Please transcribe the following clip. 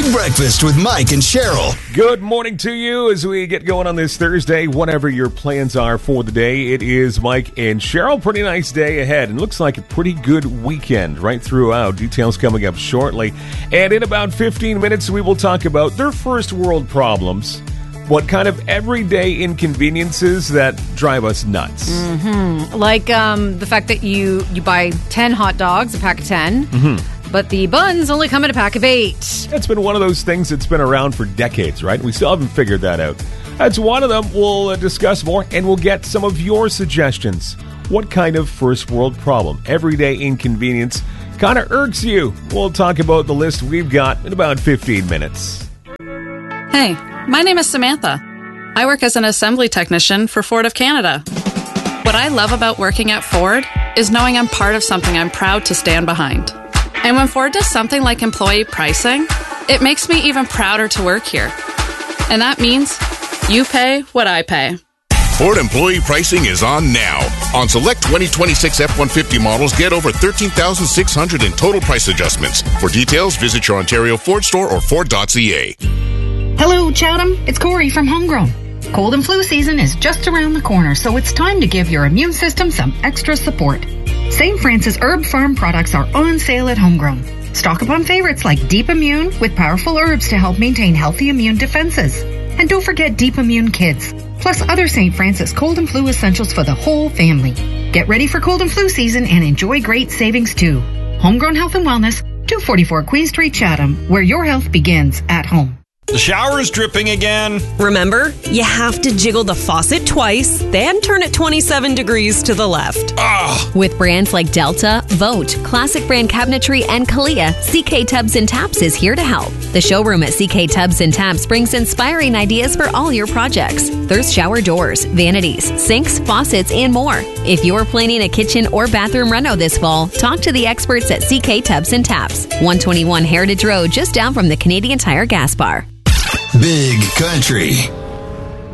Big Breakfast with Mike and Cheryl. Good morning to you as we get going on this Thursday. Whatever your plans are for the day, it is Mike and Cheryl. Pretty nice day ahead and looks like a pretty good weekend right throughout. Details coming up shortly. And in about 15 minutes, we will talk about their first world problems. What kind of everyday inconveniences that drive us nuts. Like the fact that you buy 10 hot dogs, a pack of 10, but the buns only come in a pack of 8. That's been one of those things that's been around for decades, right? We still haven't figured that out. That's one of them. We'll discuss more, and we'll get some of your suggestions. What kind of first world problem, everyday inconvenience, kind of irks you? We'll talk about the list we've got in about 15 minutes. Hey, my name is Samantha. I work as an assembly technician for Ford of Canada. What I love about working at Ford is knowing I'm part of something I'm proud to stand behind. And when Ford does something like employee pricing, it makes me even prouder to work here. And that means you pay what I pay. Ford employee pricing is on now. On select 2026 F-150 models, get over $13,600 in total price adjustments. For details, visit your Ontario Ford store or Ford.ca. Hello, Chatham. It's Corey from Homegrown. Cold and flu season is just around the corner, so it's time to give your immune system some extra support. St. Francis Herb Farm products are on sale at Homegrown. Stock up on favorites like Deep Immune with powerful herbs to help maintain healthy immune defenses. And don't forget Deep Immune Kids, plus other St. Francis cold and flu essentials for the whole family. Get ready for cold and flu season and enjoy great savings too. Homegrown Health and Wellness, 244 Queen Street, Chatham, where your health begins at home. The shower is dripping again. Remember, you have to jiggle the faucet twice, then turn it 27 degrees to the left. Ugh. With brands like Delta, Vote, Classic Brand Cabinetry, and Kalia, CK Tubs and Taps is here to help. The showroom at CK Tubs and Taps brings inspiring ideas for all your projects. There's shower doors, vanities, sinks, faucets, and more. If you're planning a kitchen or bathroom reno this fall, talk to the experts at CK Tubs and Taps, 121 Heritage Road, just down from the Canadian Tire gas bar. Big Country.